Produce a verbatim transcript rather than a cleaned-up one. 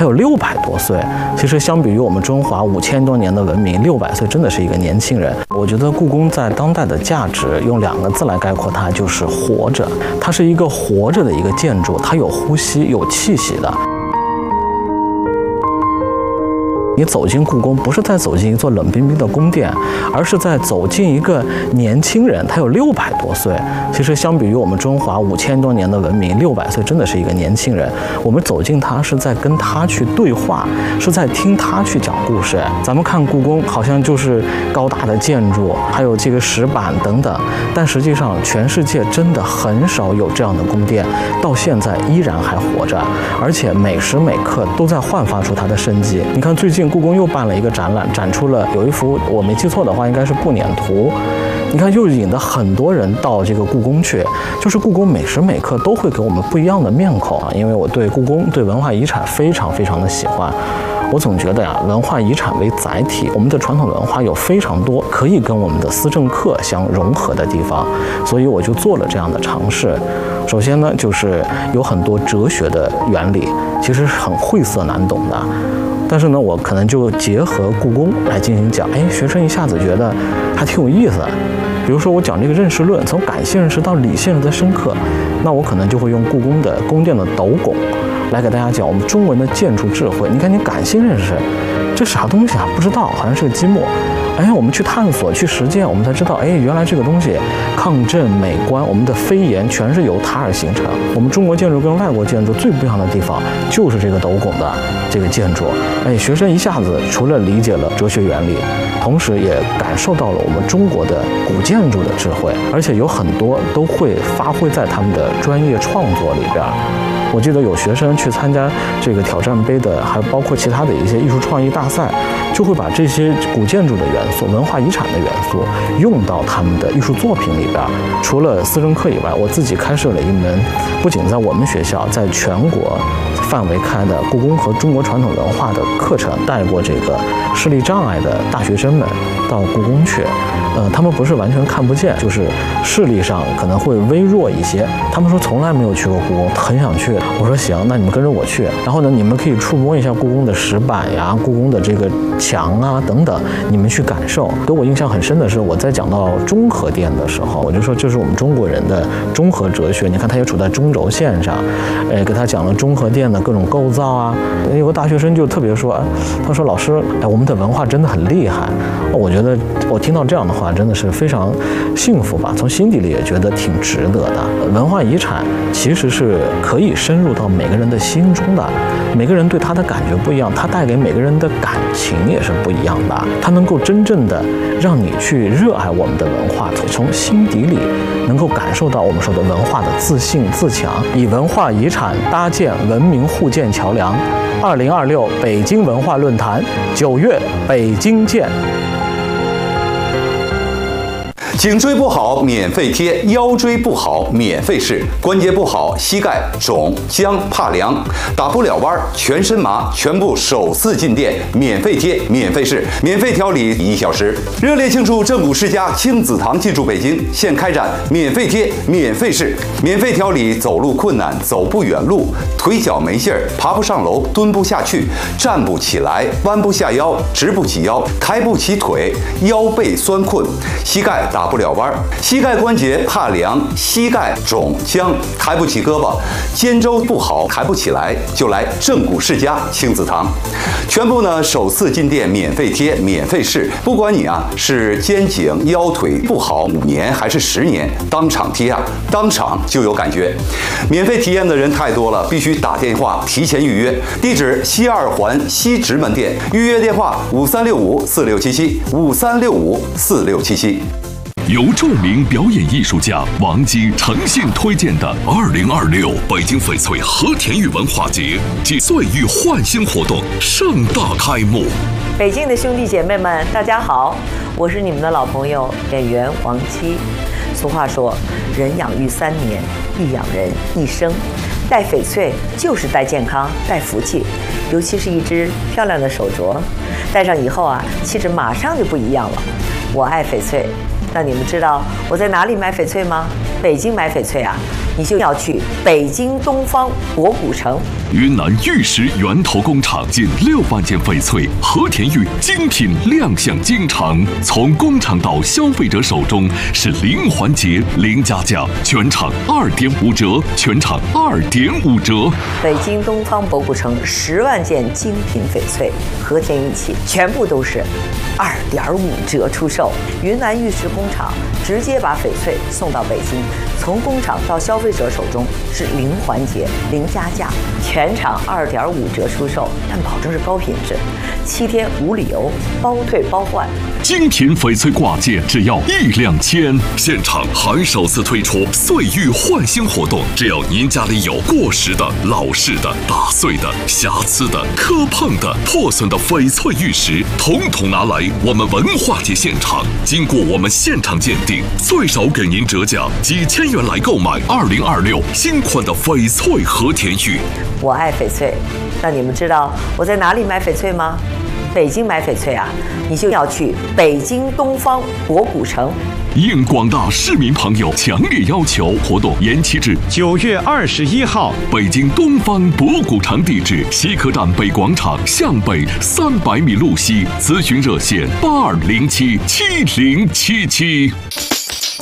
它有六百多岁。其实相比于我们中华五千多年的文明，六百岁真的是一个年轻人。我觉得故宫在当代的价值，用两个字来概括它，就是活着。它是一个活着的一个建筑，它有呼吸、有气息的。你走进故宫，不是在走进一座冷冰冰的宫殿，而是在走进一个年轻人，他有六百多岁。其实相比于我们中华五千多年的文明，六百岁真的是一个年轻人。我们走进他，是在跟他去对话，是在听他去讲故事。咱们看故宫，好像就是高大的建筑，还有这个石板等等，但实际上全世界真的很少有这样的宫殿，到现在依然还活着，而且每时每刻都在焕发出它的生机。你看最近故宫又办了一个展览，展出了有一幅我没记错的话应该是步辇图，你看又引得很多人到这个故宫去，就是故宫每时每刻都会给我们不一样的面孔啊。因为我对故宫对文化遗产非常非常的喜欢，我总觉得呀，文化遗产为载体，我们的传统文化有非常多可以跟我们的思政课相融合的地方，所以我就做了这样的尝试。首先呢，就是有很多哲学的原理，其实很晦涩难懂的，但是呢，我可能就结合故宫来进行讲，哎，学生一下子觉得还挺有意思。比如说我讲这个认识论，从感性认识到理性认识的深刻，那我可能就会用故宫的宫殿的斗拱来给大家讲我们中文的建筑智慧。你看，你感性认识这啥东西啊？不知道，好像是个积木。哎，我们去探索、去实践，我们才知道，哎，原来这个东西抗震、美观，我们的飞檐全是由它而形成。我们中国建筑跟外国建筑最不一样的地方，就是这个斗拱的这个建筑。哎，学生一下子除了理解了哲学原理，同时也感受到了我们中国的古建筑的智慧，而且有很多都会发挥在他们的专业创作里边。我记得有学生去参加这个挑战杯的，还包括其他的一些艺术创意大赛，就会把这些古建筑的元素、文化遗产的元素用到他们的艺术作品里边。除了思政课以外，我自己开设了一门，不仅在我们学校，在全国范围开的故宫和中国传统文化的课程，带过这个视力障碍的大学生们到故宫去。呃，他们不是完全看不见，就是视力上可能会微弱一些。他们说从来没有去过故宫，很想去。我说行，那你们跟着我去。然后呢，你们可以触摸一下故宫的石板呀、故宫的这个墙啊等等，你们去感受。给我印象很深的是，我在讲到中和殿的时候，我就说这是我们中国人的中和哲学。你看，它也处在中轴线上，哎，给他讲了中和殿的各种构造啊。有个大学生就特别说，他说老师，哎，我们的文化真的很厉害。我觉得我听到这样的话，真的是非常幸福吧，从心底里也觉得挺值得的。文化遗产其实是可以深入到每个人的心中的，每个人对它的感觉不一样，它带给每个人的感情也是不一样的，它能够真正的让你去热爱我们的文化，从心底里能够感受到我们说的文化的自信自强，以文化遗产搭建文明互鉴桥梁。二零二六北京文化论坛，九月北京见。 颈椎不好免费贴，腰椎不好免费试，关节不好膝盖肿僵怕凉打不了弯全身麻，全部首次进店免费贴免费试，免费调理一小时。热烈庆祝正骨世家亲子堂进驻北京，现开展免费贴免费试，免费调理走路困难、走不远路、腿脚没劲儿、爬不上楼、蹲不下去、站不起来、弯不下腰、直不起腰、抬不起腿、腰背酸困、膝盖打不了弯，膝盖关节怕凉、膝盖肿僵、抬不起胳膊、肩周不好、抬不起来，就来正骨世家亲子堂。全部呢首次进店免费贴免费试，不管你啊是肩颈腰腿不好五年还是十年，当场贴啊，当场就有感觉。免费体验的人太多了，必须打电话提前预约。地址西二环西直门店，预约电话五三六五四六七七五三六五四六七七。 由著名表演艺术家王姬诚信推荐的二零二六北京翡翠和田玉文化节暨岁玉焕新活动盛大开幕。 北京的兄弟姐妹们，大家好，我是你们的老朋友演员王姬。俗话说，人养育三年，亦养人一生。戴翡翠就是戴健康、戴福气，尤其是一只漂亮的手镯，戴上以后啊，气质马上就不一样了。我爱翡翠。那你们知道我在哪里买翡翠吗？北京买翡翠啊， 你就要去北京东方博古城。 云南玉石源头工厂近六万件翡翠和田玉精品亮相京城，从工厂到消费者手中是零环节、零加价，全场二点五折，全场二点五折。 北京东方博古城十万件精品翡翠和田玉器，全部都是二点五折出售。云南玉石工厂直接把翡翠送到北京，从工厂到消费者手中是零环节、零加价，全场二点五折出售，但保证是高品质，七天无理由，包退包换。 精品翡翠挂件只要一两千，现场还首次推出岁玉换新活动，只要您家里有过时的、老式的、打碎的、瑕疵的、磕碰的、破损的翡翠玉石，统统拿来我们文化节现场，经过我们现场鉴定，最少给您折价几千元来购买二零二六新款的翡翠和田玉。 我爱翡翠，那你们知道我在哪里买翡翠吗？北京买翡翠啊，你就要去北京东方博古城。 应广大市民朋友强烈要求，活动延期至九月二十一号。 北京东方博古城地址：西客站北广场向北三百米路西。咨询热线：八二零七七零七七。